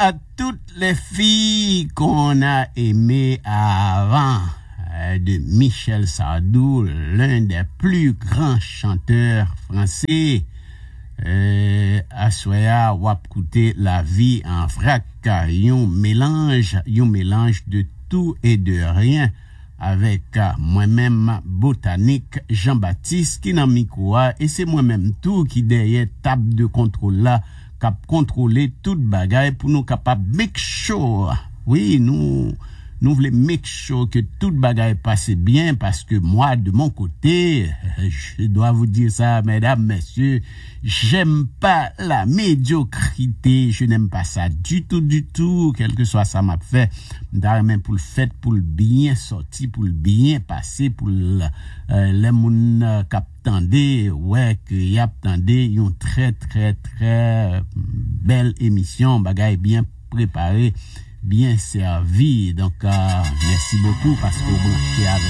à toutes les filles qu'on a aimées avant, de Michel Sardou, l'un des plus grands chanteurs français. Assoya wap koute la vie en vrac, yon mélange de tout et de rien avec moi-même botanique Jean-Baptiste qui nan mikoa et c'est moi-même tout qui derrière table de contrôle là cap contrôler toute bagaille pour nous capable make sure. Oui, nous voulons make sure que toute bagaille passe bien parce que moi de mon côté, je dois vous dire ça mesdames, messieurs, j'aime pas la médiocrité, je n'aime pas ça du tout, quel que soit ça m'a fait, même pour le fait, pour le bien sorti, pour le bien passer, pour les moun k'ap tande, ouais, que y ap tande, yon très belle émission, bagaille bien préparée, bien servi. Donc, merci beaucoup parce que vous branchez avec